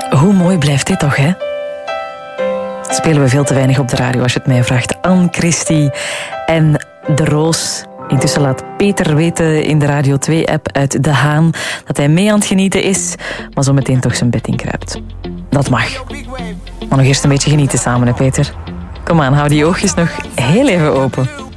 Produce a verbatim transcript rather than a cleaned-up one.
Hoe mooi blijft dit toch, hè? Spelen we veel te weinig op de radio als je het mij vraagt. Anne Christie en De Roos. Intussen laat Peter weten in de Radio twee-app uit De Haan dat hij mee aan het genieten is, maar zo meteen toch zijn bed inkruipt. Dat mag. Maar nog eerst een beetje genieten samen, hè, Peter? Kom aan, hou die oogjes nog heel even open.